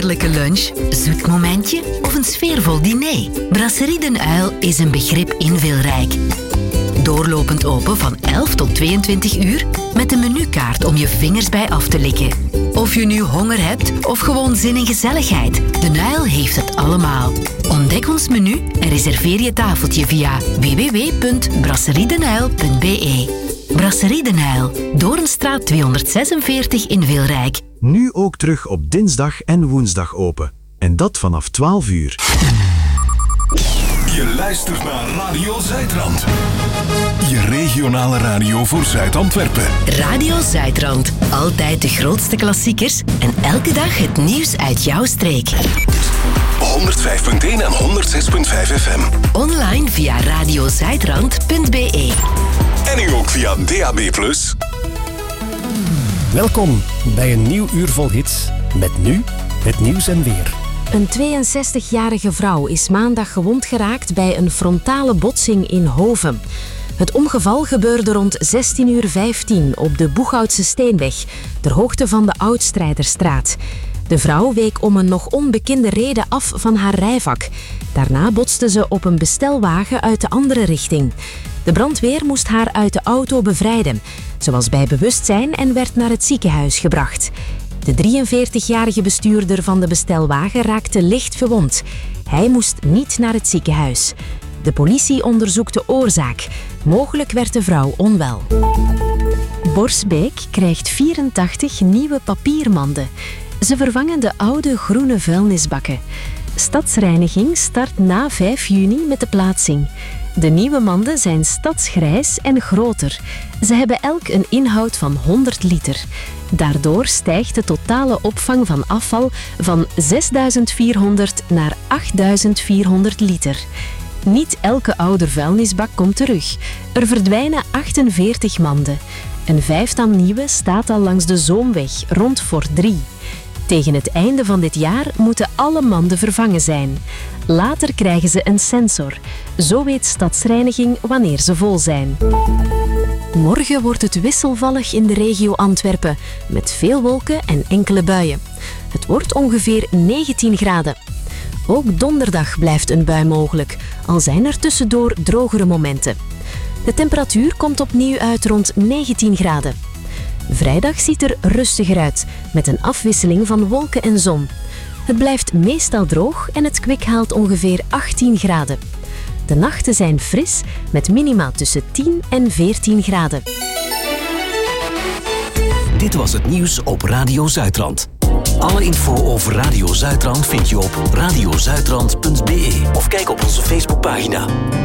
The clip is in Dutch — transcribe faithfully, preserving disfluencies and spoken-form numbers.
heerlijke lunch, zoet momentje of een sfeervol diner? Brasserie Den Uil is een begrip in Wilrijk. Doorlopend open van elf tot tweeëntwintig uur met een menukaart om je vingers bij af te likken. Of je nu honger hebt of gewoon zin in gezelligheid, Den Uil heeft het allemaal. Ontdek ons menu en reserveer je tafeltje via w w w punt brasseriedenuil punt b e. Brasserie Den Uil, Doornstraat tweehonderdzesenveertig in Wilrijk. Nu ook terug op dinsdag en woensdag open. En dat vanaf twaalf uur. Je luistert naar Radio Zuidrand. Je regionale radio voor Zuid-Antwerpen. Radio Zuidrand. Altijd de grootste klassiekers en elke dag het nieuws uit jouw streek. honderdvijf punt één en honderdzes punt vijf F M. Online via radiozuidrand punt b e. En nu ook via D A B plus. Welkom bij een nieuw uur vol hits. Met nu het nieuws en weer. Een tweeënzestigjarige vrouw is maandag gewond geraakt bij een frontale botsing in Hoven. Het ongeval gebeurde rond zestien uur vijftien op de Boeghoutse Steenweg, ter hoogte van de Oudstrijderstraat. De vrouw week om een nog onbekende reden af van haar rijvak. Daarna botste ze op een bestelwagen uit de andere richting. De brandweer moest haar uit de auto bevrijden. Ze was bij bewustzijn en werd naar het ziekenhuis gebracht. De drieënveertigjarige bestuurder van de bestelwagen raakte licht gewond. Hij moest niet naar het ziekenhuis. De politie onderzoekt de oorzaak. Mogelijk werd de vrouw onwel. Borsbeek krijgt vierentachtig nieuwe papiermanden. Ze vervangen de oude groene vuilnisbakken. Stadsreiniging start na vijf juni met de plaatsing. De nieuwe manden zijn stadsgrijs en groter. Ze hebben elk een inhoud van honderd liter. Daardoor stijgt de totale opvang van afval van zesduizend vierhonderd naar achtduizend vierhonderd liter. Niet elke oude vuilnisbak komt terug. Er verdwijnen achtenveertig manden. Een vijftal nieuwe staat al langs de Zoomweg, rond Fort drie. Tegen het einde van dit jaar moeten alle manden vervangen zijn. Later krijgen ze een sensor. Zo weet Stadsreiniging wanneer ze vol zijn. Morgen wordt het wisselvallig in de regio Antwerpen, met veel wolken en enkele buien. Het wordt ongeveer negentien graden. Ook donderdag blijft een bui mogelijk, al zijn er tussendoor drogere momenten. De temperatuur komt opnieuw uit rond negentien graden. Vrijdag ziet er rustiger uit, met een afwisseling van wolken en zon. Het blijft meestal droog en het kwik haalt ongeveer achttien graden. De nachten zijn fris, met minima tussen tien en veertien graden. Dit was het nieuws op Radio Zuidrand. Alle info over Radio Zuidrand vind je op radiozuidrand punt b e of kijk op onze Facebookpagina.